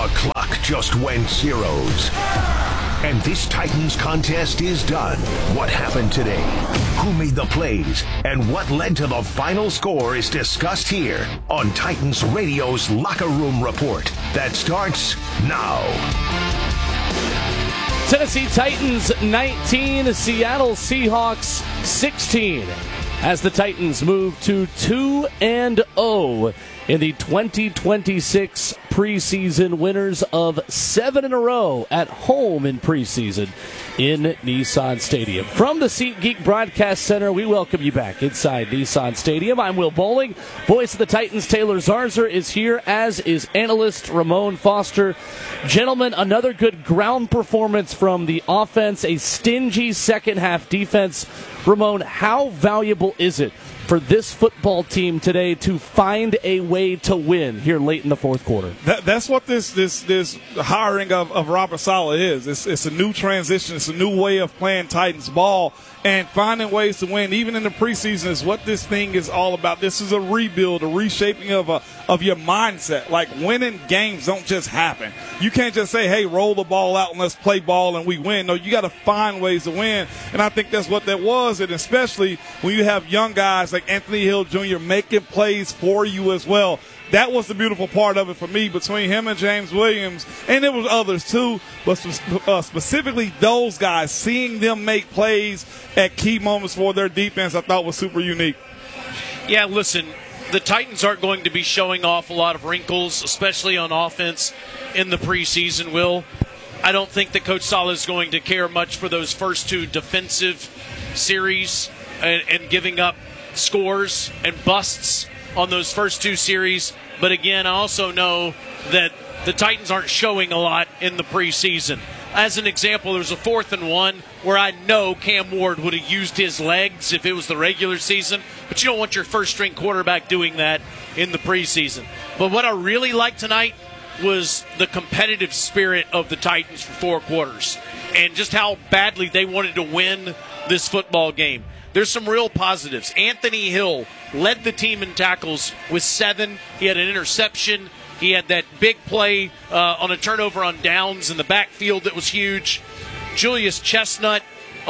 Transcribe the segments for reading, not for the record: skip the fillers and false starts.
The clock just went zeros. And this Titans contest is done. What happened today? Who made the plays? And what led to the final score is discussed here on Titans Radio's Locker Room Report. That starts now. Tennessee Titans 19, Seattle Seahawks 16. As the Titans move to 2-0 in the 2026 preseason, winners of 7 in a row at home in preseason in Nissan Stadium. From the SeatGeek Broadcast Center, we welcome you back inside Nissan Stadium. I'm Will Bowling. Voice of the Titans, Taylor Zarzour, is here, as is analyst Ramon Foster. Gentlemen, another good ground performance from the offense, a stingy second-half defense. Ramon, how valuable is it for this football team today to find a way to win here late in the fourth quarter? That's what this hiring of Robert Saleh is. It's a new transition. It's a new way of playing Titans ball, and finding ways to win, even in the preseason, is what this thing is all about. This is a rebuild, a reshaping of your mindset. Like, winning games don't just happen. You can't just say, hey, roll the ball out and let's play ball and we win. No, you got to find ways to win, and I think that's what that was, and especially when you have young guys like Anthony Hill Jr. making plays for you as well. That was the beautiful part of it for me, between him and James Williams, and there was others too, but specifically those guys, seeing them make plays at key moments for their defense, I thought was super unique. Yeah, listen, the Titans aren't going to be showing off a lot of wrinkles, especially on offense in the preseason, Will. I don't think that Coach Saleh is going to care much for those first two defensive series and giving up scores and busts on those first two series. But again, I also know that the Titans aren't showing a lot in the preseason. As an example, there's a 4th and 1 where I know Cam Ward would have used his legs if it was the regular season, but you don't want your first-string quarterback doing that in the preseason. But what I really liked tonight was the competitive spirit of the Titans for 4 quarters and just how badly they wanted to win this football game. There's some real positives. Anthony Hill led the team in tackles with 7. He had an interception. He had that big play on a turnover on downs in the backfield that was huge. Julius Chestnut,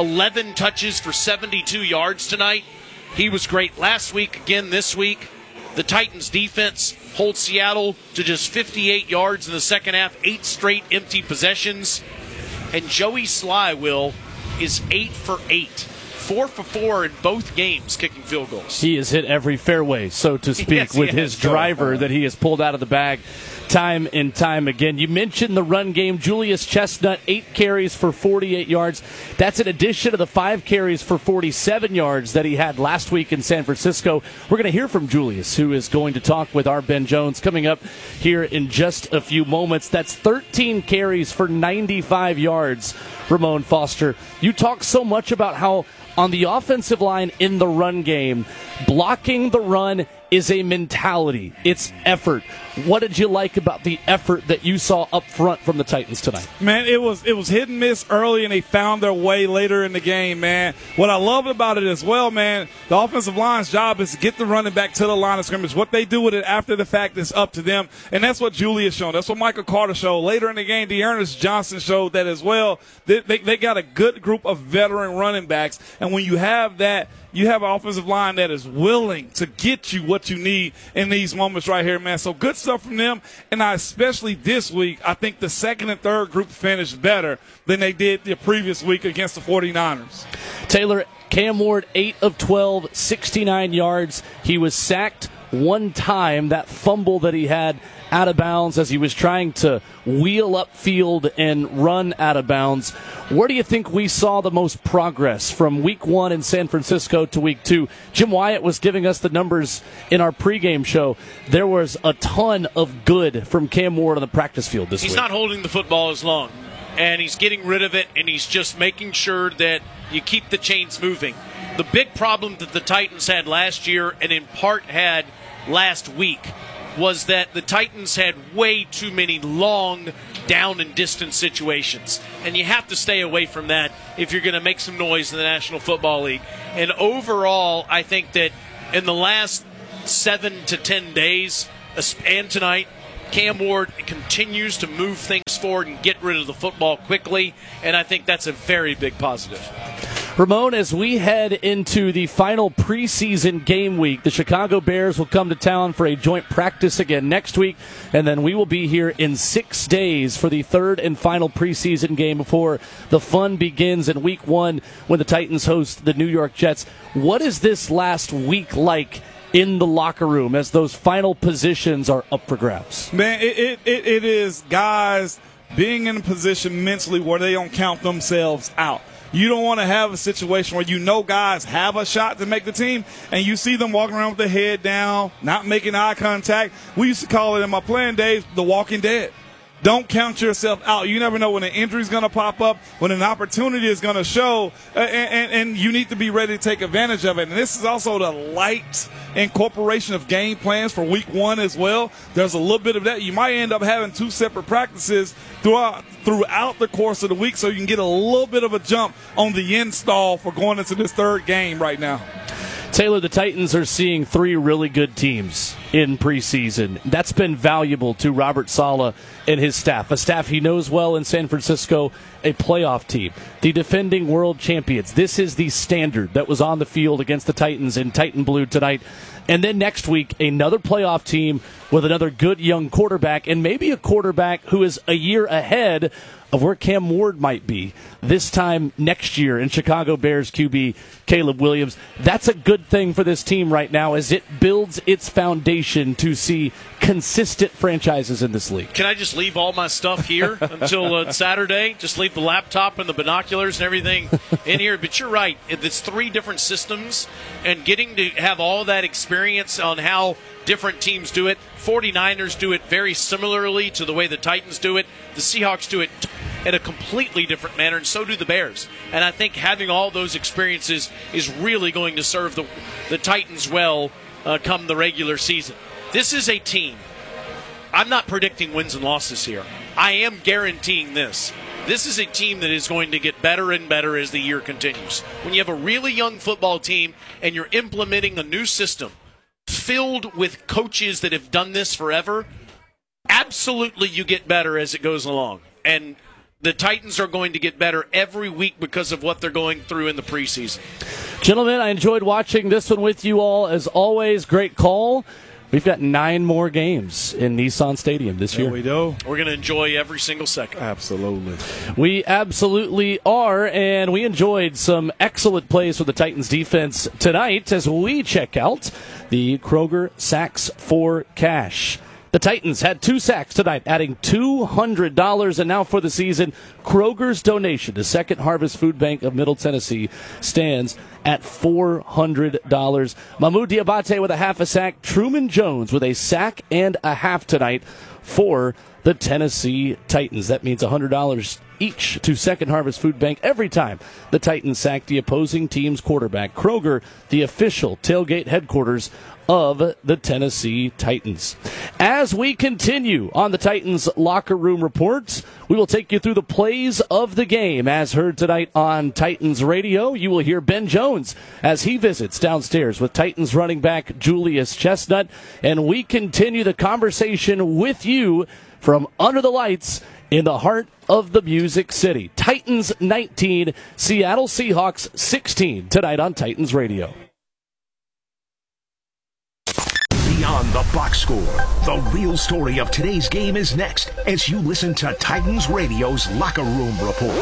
11 touches for 72 yards tonight. He was great last week, again this week. The Titans defense holds Seattle to just 58 yards in the second half, 8 straight empty possessions. And Joey Sly, Will, is 8 for 8. 4 for 4 in both games kicking field goals. He has hit every fairway, so to speak, yes, with his driver that he has pulled out of the bag time and time again. You mentioned the run game. Julius Chestnut, 8 carries for 48 yards. That's in addition to the 5 carries for 47 yards that he had last week in San Francisco. We're going to hear from Julius, who is going to talk with our Ben Jones coming up here in just a few moments. That's 13 carries for 95 yards, Ramon Foster. You talk so much about how on the offensive line in the run game, blocking the run is a mentality. It's effort. What did you like about the effort that you saw up front from the Titans tonight? Man, it was hit and miss early, and they found their way later in the game, man. What I love about it as well, man, the offensive line's job is to get the running back to the line of scrimmage. What they do with it after the fact is up to them, and that's what Julius showed. That's what Michael Carter showed. Later in the game, Dearness Johnson showed that as well. They got a good group of veteran running backs, and when you have that, you have an offensive line that is willing to get you what you need in these moments right here, man. So good stuff from them. And especially this week, I think the second and third group finished better than they did the previous week against the 49ers. Taylor, Cam Ward, 8 of 12, 69 yards. He was sacked one time, that fumble that he had out of bounds as he was trying to wheel upfield and run out of bounds. Where do you think we saw the most progress from week 1 in San Francisco to week 2? Jim Wyatt was giving us the numbers in our pregame show. There was a ton of good from Cam Ward on the practice field this week. He's not holding the football as long, and he's getting rid of it, and he's just making sure that you keep the chains moving. The big problem that the Titans had last year, and in part had last week, was that the Titans had way too many long down and distance situations. And you have to stay away from that if you're going to make some noise in the National Football League. And overall, I think that in the last 7 to 10 days, and tonight, Cam Ward continues to move things forward and get rid of the football quickly, and I think that's a very big positive. Ramon, as we head into the final preseason game week, the Chicago Bears will come to town for a joint practice again next week, and then we will be here in 6 days for the third and final preseason game before the fun begins in week 1 when the Titans host the New York Jets. What is this last week like in the locker room as those final positions are up for grabs? Man, it is guys being in a position mentally where they don't count themselves out. You don't want to have a situation where you know guys have a shot to make the team, and you see them walking around with their head down, not making eye contact. We used to call it in my playing days the walking dead. Don't count yourself out. You never know when an injury is going to pop up, when an opportunity is going to show, and you need to be ready to take advantage of it. And this is also the light incorporation of game plans for week 1 as well. There's a little bit of that. You might end up having 2 separate practices throughout the course of the week so you can get a little bit of a jump on the install for going into this third game right now. Taylor, the Titans are seeing 3 really good teams in preseason. That's been valuable to Robert Saleh and his staff, a staff he knows well in San Francisco, a playoff team, the defending world champions. This is the standard that was on the field against the Titans in Titan Blue tonight. And then next week, another playoff team with another good young quarterback, and maybe a quarterback who is a year ahead of where Cam Ward might be this time next year in Chicago Bears QB Caleb Williams. That's a good thing for this team right now as it builds its foundation to see consistent franchises in this league. Can I just leave all my stuff here until Saturday? Just leave the laptop and the binoculars and everything in here. But you're right. It's 3 different systems, and getting to have all that experience on how different teams do it. 49ers do it very similarly to the way the Titans do it. The Seahawks do it in a completely different manner, and so do the Bears. And I think having all those experiences is really going to serve the Titans well come the regular season. This is a team. I'm not predicting wins and losses here. I am guaranteeing this. This is a team that is going to get better and better as the year continues. When you have a really young football team and you're implementing a new system filled with coaches that have done this forever, absolutely you get better as it goes along. And the Titans are going to get better every week because of what they're going through in the preseason. Gentlemen, I enjoyed watching this one with you all. As always, great call. We've got 9 more games in Nissan Stadium this year. We do. We're going to enjoy every single second. Absolutely. We absolutely are, and we enjoyed some excellent plays for the Titans defense tonight as we check out the Kroger Sacks for Cash. The Titans had 2 sacks tonight, adding $200. And now for the season, Kroger's donation to Second Harvest Food Bank of Middle Tennessee stands at $400. Mahmoud Diabate with a half a sack. Truman Jones with a sack and a half tonight for the Tennessee Titans. That means $100 each to Second Harvest Food Bank every time the Titans sack the opposing team's quarterback. Kroger, the official tailgate headquarters of the Tennessee Titans. As we continue on the Titans locker room reports, we will take you through the plays of the game. As heard tonight on Titans Radio, you will hear Ben Jones as he visits downstairs with Titans running back Julius Chestnut. And we continue the conversation with you from under the lights in the heart of the Music City. Titans 19, Seattle Seahawks 16 tonight on Titans Radio. Beyond the box score, the real story of today's game is next as you listen to Titans Radio's Locker Room Report.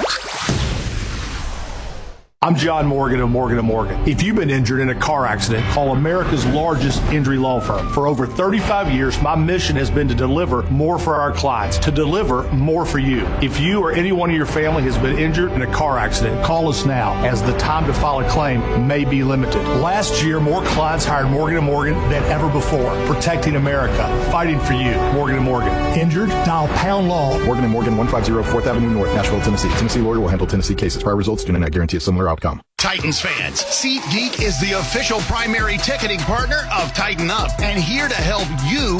I'm John Morgan of Morgan & Morgan. If you've been injured in a car accident, call America's largest injury law firm. For over 35 years, my mission has been to deliver more for our clients, to deliver more for you. If you or anyone in your family has been injured in a car accident, call us now, as the time to file a claim may be limited. Last year, more clients hired Morgan & Morgan than ever before, protecting America, fighting for you. Morgan & Morgan. Injured? Dial pound law. Morgan & Morgan, 150 4th Avenue North, Nashville, Tennessee. Tennessee lawyer will handle Tennessee cases. Prior results do not guarantee a similar outcome. Titans fans, SeatGeek is the official primary ticketing partner of Tighten Up and here to help you